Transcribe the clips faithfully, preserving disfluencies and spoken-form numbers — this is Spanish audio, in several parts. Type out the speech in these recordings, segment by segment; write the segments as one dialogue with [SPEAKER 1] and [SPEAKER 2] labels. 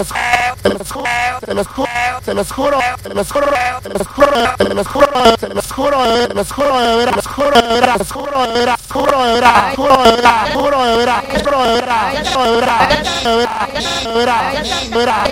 [SPEAKER 1] se los juro, se los juro, se los juro, se los juro, se los juro, se los juro, se los juro, se los juro de veras, los juro de veras, los juro de veras, juro de veras, juro de veras, juro de veras, juro de veras, juro de veras, de veras, de veras, de veras,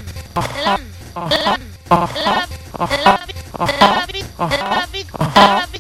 [SPEAKER 2] Ah.